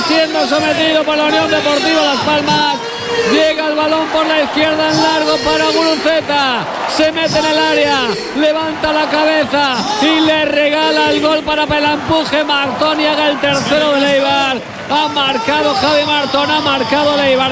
siendo sometido por la Unión Deportiva Las Palmas. Llega el balón por la izquierda en largo para Guruceta. Se mete en el área, levanta la cabeza y le regala el gol para el empuje Martón y haga el tercero de Eibar. Ha marcado Javi Martón, ha marcado Eibar,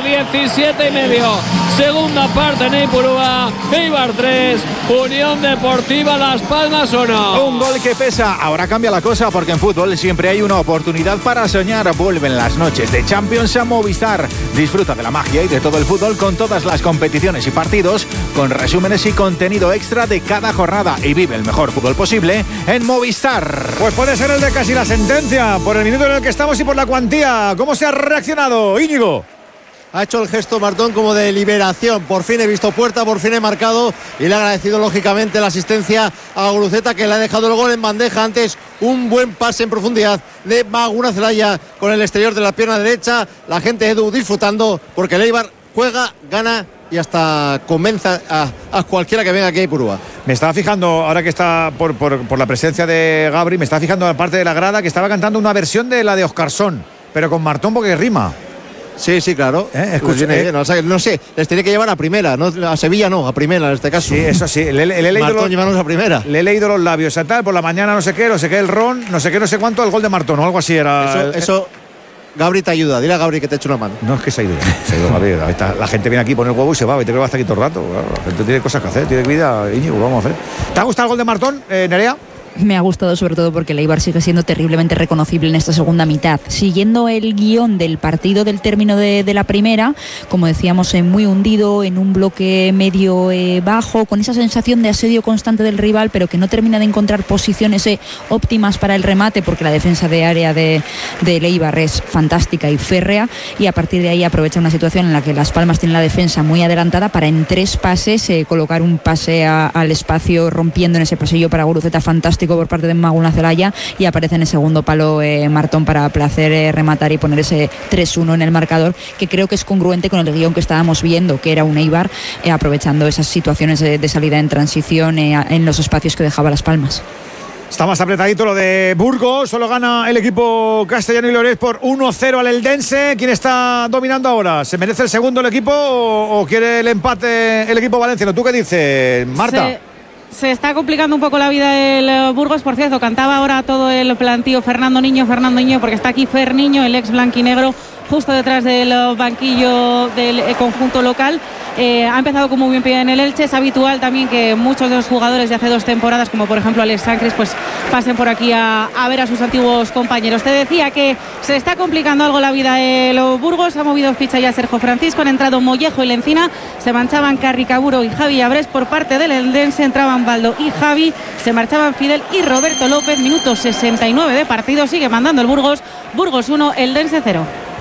17,5. Segunda parte en Ipurúa. Eibar 3, Unión Deportiva Las Palmas 1. Un gol que pesa. Ahora cambia la cosa porque en fútbol siempre hay una oportunidad para soñar. Vuelven las noches de Champions a Movistar. Disfruta de la magia y de todo el fútbol con todas las competiciones y partidos, con resúmenes y contenido extra de cada jornada, y vive el mejor fútbol posible en Movistar. Pues puede ser el de casi la sentencia, por el minuto en el que estamos y por la cuantía. ¿Cómo se ha reaccionado, Íñigo? Ha hecho el gesto Martón como de liberación. Por fin he visto puerta, por fin he marcado, y le ha agradecido lógicamente la asistencia a Guruceta, que le ha dejado el gol en bandeja. Antes un buen pase en profundidad de Maguna Zelaya con el exterior de la pierna derecha. La gente, Edu, disfrutando porque el Eibar juega, gana y hasta convence a cualquiera que venga aquí a Ipurúa. Me estaba fijando, ahora que está por la presencia de Gabri, me estaba fijando en la parte de la grada que estaba cantando una versión de la de Oscarsson, pero con Martón porque rima. Sí, claro. Escucha, no sé, les tiene que llevar a primera, no a Sevilla, no, a primera en este caso. Sí, eso sí. Le he leído Martón, llevarnos a primera. Le he leído los labios, tal, por la mañana no sé qué, el ron, no sé qué, no sé cuánto, el gol de Martón o algo así era. Eso Gabri te ayuda, dile a Gabri que te eche una mano. No, es que se ha ido Gabri. La gente viene aquí, pone el huevo y se va, y te creo que va a estar aquí todo el rato. La gente tiene cosas que hacer, tiene vida, Íñigo, vamos a hacer. ¿Te ha gustado el gol de Martón, Nerea? Me ha gustado sobre todo porque el Eibar sigue siendo terriblemente reconocible en esta segunda mitad. Siguiendo el guión del partido del término de la primera, como decíamos, muy hundido, en un bloque medio bajo, con esa sensación de asedio constante del rival, pero que no termina de encontrar posiciones óptimas para el remate, porque la defensa de área del Eibar es fantástica y férrea, y a partir de ahí aprovecha una situación en la que Las Palmas tiene la defensa muy adelantada para en 3 pases colocar un pase al espacio, rompiendo en ese pasillo para Guruceta fantástico por parte de Maguna Zelaya, y aparece en el segundo palo Martón para placer rematar y poner ese 3-1 en el marcador, que creo que es congruente con el guión que estábamos viendo, que era un Eibar aprovechando esas situaciones de salida en transición en los espacios que dejaba Las Palmas. Está más apretadito lo de Burgos. Solo gana el equipo castellano y leonés por 1-0 al Eldense. ¿Quién está dominando ahora? ¿Se merece el segundo el equipo o quiere el empate el equipo valenciano? ¿Tú qué dices, Marta? Se está complicando un poco la vida del Burgos. Por cierto, cantaba ahora todo el plantío Fernando Niño, porque está aquí Fer Niño, el ex blanquinegro, justo detrás del banquillo del conjunto local. Ha empezado con muy bien pie en el Elche. Es habitual también que muchos de los jugadores de hace 2 temporadas, como por ejemplo Alex Sancris, pues pasen por aquí a ver a sus antiguos compañeros. Te decía que se está complicando algo la vida de los Burgos. Ha movido ficha ya Sergio Francisco, han entrado Mollejo y Lencina, se marchaban Carricaburo y Javi Abrés por parte del Eldense, entraban Baldo y Javi, se marchaban Fidel y Roberto López. Minuto 69 de partido, sigue mandando el Burgos 1, Eldense 0.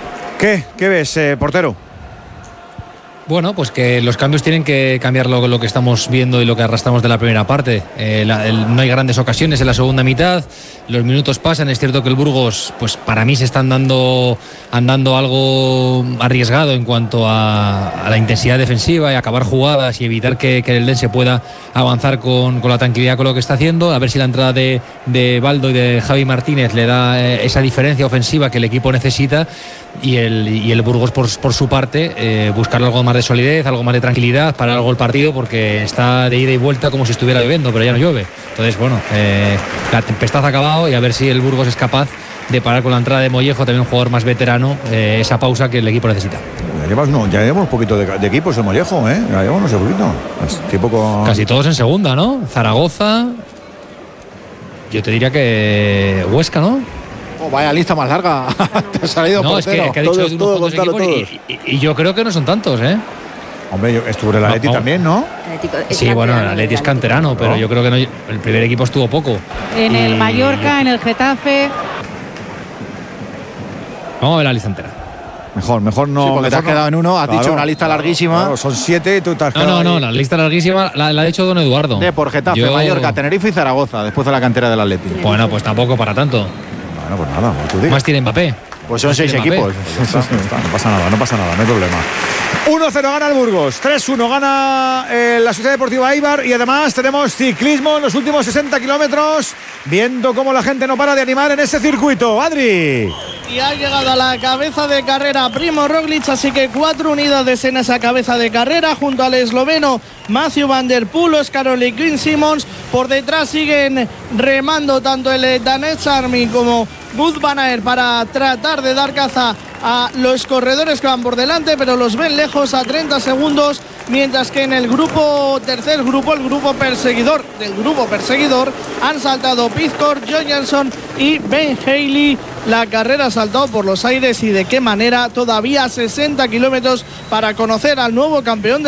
¿Qué ves, portero? Bueno, pues que los cambios tienen que cambiar lo que estamos viendo y lo que arrastramos de la primera parte. No hay grandes ocasiones en la segunda mitad, los minutos pasan. Es cierto que el Burgos, pues para mí se está andando algo arriesgado en cuanto a la intensidad defensiva y acabar jugadas y evitar que el Eldense pueda avanzar con la tranquilidad con lo que está haciendo. A ver si la entrada de Baldo y de Javi Martínez le da esa diferencia ofensiva que el equipo necesita, y el Burgos por su parte buscar algo más de solidez, algo más de tranquilidad para algo el partido, porque está de ida y vuelta como si estuviera lloviendo, pero ya no llueve. Entonces, bueno, la tempestad ha acabado, y a ver si el Burgos es capaz de parar con la entrada de Mollejo, también un jugador más veterano, esa pausa que el equipo necesita. Ya llevamos un poquito de equipos el Mollejo, Ya llevamos no sé poquito. Casi todos en segunda, ¿no? Zaragoza, yo te diría que Huesca, ¿no? Vaya lista más larga. Te ha salido no, portero. Es que ha dicho todos, unos cuantos equipos y yo creo que no son tantos, Hombre, yo estuve en el Atleti también, ¿no? Sí, bueno, el Atleti es canterano, pero yo creo que no, el primer equipo estuvo poco. En el Mallorca, en el Getafe. Vamos a ver la lista entera. Mejor no. Sí, porque te has quedado en uno, has dicho una lista larguísima. Claro, son 7 y tú te has quedado. No, la lista larguísima la ha hecho don Eduardo. Por Getafe, Mallorca, Tenerife y Zaragoza, después de la cantera del Atleti. Bueno, pues tampoco para tanto. Bueno, pues nada, tú digas. Más tiene Mbappé. Pues son 6 equipos. No pasa nada, no hay problema. 1-0 gana el Burgos, 3-1 gana la Sociedad Deportiva Eibar y además tenemos ciclismo en los últimos 60 kilómetros, viendo cómo la gente no para de animar en ese circuito. Adri. Y ha llegado a la cabeza de carrera Primo Roglic, así que 4 unidades en esa cabeza de carrera junto al esloveno Matthew Van Der Poel, Óscar Ole y Quinn Simmons. Por detrás siguen remando tanto el Danets Army como Wout van Aert para tratar de dar caza a los corredores que van por delante, pero los ven lejos a 30 segundos, mientras que en el tercer grupo, el grupo perseguidor del grupo perseguidor, han saltado Pidcock, Johansson y Ben Haley. La carrera ha saltado por los aires y de qué manera. Todavía 60 kilómetros para conocer al nuevo campeón